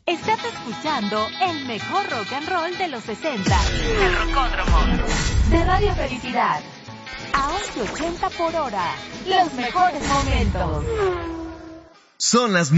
Estás escuchando el mejor rock and roll de los 60. El Rocódromo. De Radio Felicidad. A 880 por hora. Los mejores momentos. Son las